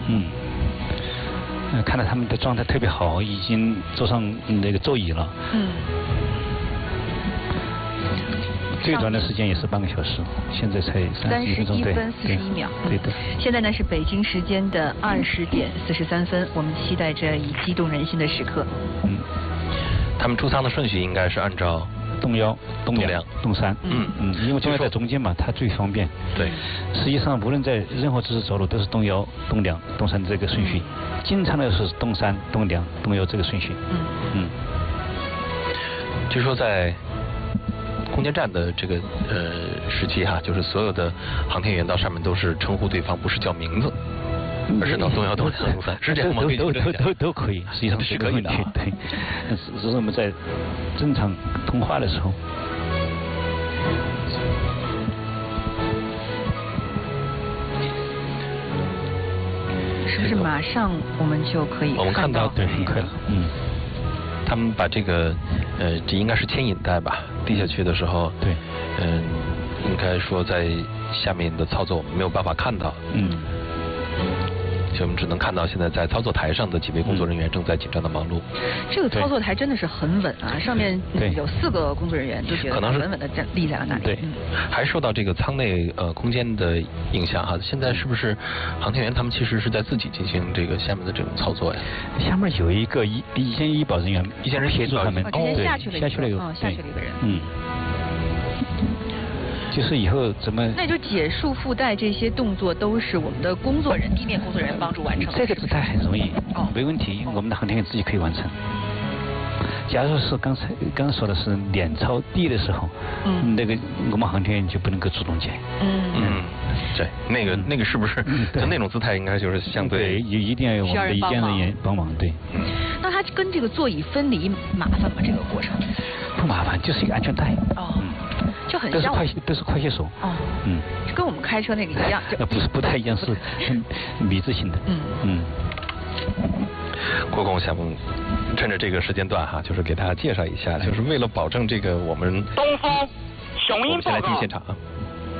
看到他们的状态特别好，已经坐上那个座椅了。最短的时间也是半个小时，现在才31分钟。 31分41秒。 对的。 现在呢是北京时间的20点43分，我们期待着以激动人心的时刻。 他们出舱的顺序应该是按照动1、动2、动3。因为就在中间嘛，它最方便。 对。 实际上，无论在任何姿势走路，都是动1、动2、动3这个顺序。经常的是动3、动2、动1这个顺序。 据说在空间站的这个时期哈，就是所有的航天员到上面都是称呼对方不是叫名字，而是到动1、动2、动3，是这样吗？ 都可以，实际上是可以的。 对，只是我们在正常通话的时候。 是不是马上我们就可以？ 我们看到， 对，很快了。 他们把这个这应该是牵引带吧，递下去的时候， 对， 应该说在下面的操作我们没有办法看到。所以我们只能看到现在在操作台上的几位工作人员正在紧张的忙碌。 这个操作台真的是很稳啊，上面有4个工作人员，就觉得稳稳的立在了那里。 对， 还受到这个舱内空间的影响哈。现在是不是航天员他们其实是在自己进行这个下面的这种操作呀？ 下面有一个一线医保人员协助他们。 直接下去了一个人。 就是以后怎么？ 那就解束腹带这些动作都是我们的工作人地面工作人员帮助完成。 这个姿态很容易，没问题，我们的航天员自己可以完成。假如是刚刚说的是脸朝地的时候，那个我们航天员就不能够主动接。 对，那个是不是？就那种姿态应该就是相对一定要有我们的一线人员帮忙。对。 那它跟这个座椅分离麻烦吗？这个过程？ 不麻烦，就是一个安全带。 就很像都是快捷锁。 就跟我们开车那个一样。 不太一样，是米字形的。 郭工想趁着这个时间段哈，就是给大家介绍一下，就是为了保证这个我们东风雄鹰报告。 我们先来进现场啊。